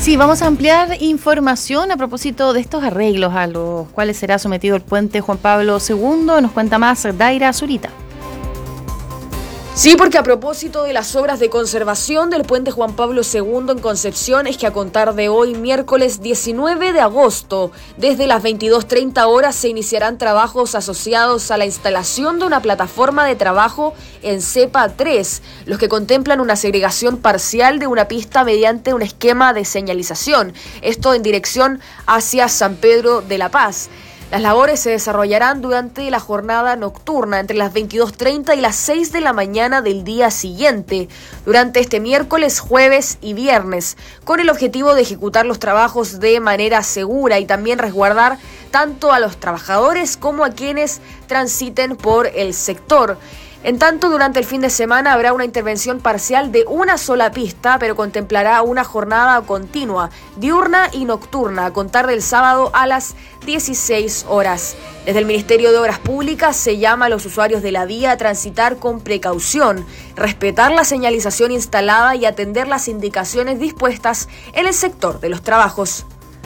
Sí, vamos a ampliar información a propósito de estos arreglos a los cuales será sometido el puente Juan Pablo II. Nos cuenta más Daira Zurita. Sí, porque a propósito de las obras de conservación del puente Juan Pablo II en Concepción, es que a contar de hoy, miércoles 19 de agosto, desde las 22:30 horas se iniciarán trabajos asociados a la instalación de una plataforma de trabajo en cepa 3, los que contemplan una segregación parcial de una pista mediante un esquema de señalización, esto en dirección hacia San Pedro de la Paz. Las labores se desarrollarán durante la jornada nocturna entre las 22:30 y las 6 de la mañana del día siguiente, durante este miércoles, jueves y viernes, con el objetivo de ejecutar los trabajos de manera segura y también resguardar tanto a los trabajadores como a quienes transiten por el sector. En tanto, durante el fin de semana habrá una intervención parcial de una sola pista, pero contemplará una jornada continua, diurna y nocturna, a contar del sábado a las 16 horas. Desde el Ministerio de Obras Públicas se llama a los usuarios de la vía a transitar con precaución, respetar la señalización instalada y atender las indicaciones dispuestas en el sector de los trabajos.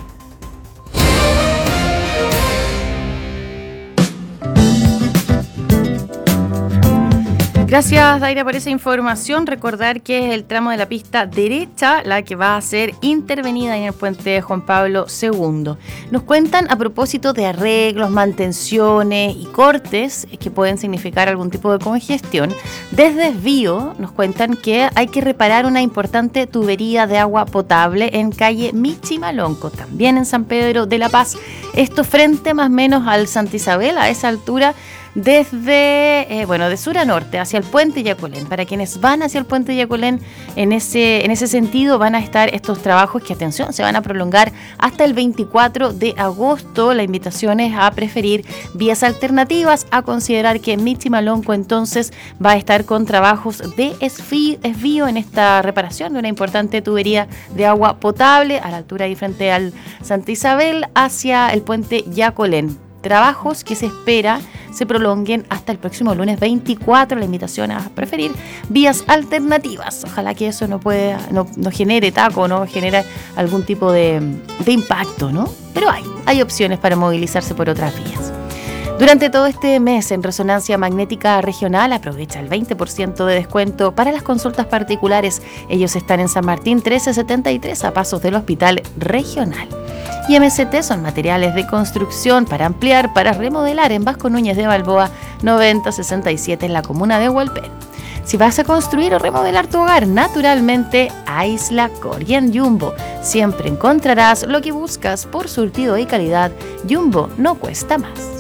Gracias, Daira, por esa información. Recordar que es el tramo de la pista derecha la que va a ser intervenida en el puente Juan Pablo II. Nos cuentan a propósito de arreglos, mantenciones y cortes que pueden significar algún tipo de congestión. Desde Desvío nos cuentan que hay que reparar una importante tubería de agua potable en calle Michimalonco, también en San Pedro de la Paz. Esto frente más o menos al Santa Isabel, a esa altura, desde, de sur a norte, hacia el puente Yacolén. Para quienes van hacia el puente Yacolén, en ese sentido van a estar estos trabajos que, atención, se van a prolongar hasta el 24 de agosto. La invitación es a preferir vías alternativas, a considerar que Michimalonco entonces va a estar con trabajos de desvío en esta reparación de una importante tubería de agua potable a la altura y frente al Santa Isabel hacia el puente Yacolén. Trabajos que se espera se prolonguen hasta el próximo lunes 24. La invitación a preferir vías alternativas. Ojalá que eso no genere taco, no genere algún tipo de impacto, ¿no? Pero hay opciones para movilizarse por otras vías. Durante todo este mes, en Resonancia Magnética Regional, aprovecha el 20% de descuento para las consultas particulares. Ellos están en San Martín 1373, a pasos del Hospital Regional. Y MST son materiales de construcción para ampliar, para remodelar en Vasco Núñez de Balboa 9067 en la comuna de Hualpén. Si vas a construir o remodelar tu hogar, naturalmente, Aisla Corien Jumbo. Siempre encontrarás lo que buscas por surtido y calidad. Jumbo no cuesta más.